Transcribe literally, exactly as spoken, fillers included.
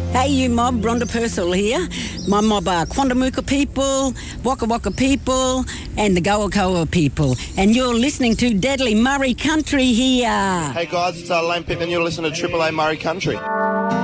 Hey, you mob, Rhonda Purcell here. My mob are Quandamooka people, Waka Waka people, and the Goakoa people. And you're listening to Deadly Murray Country here. Hey guys, it's uh, Lane Pittman. You're listening to Triple A Murray Country.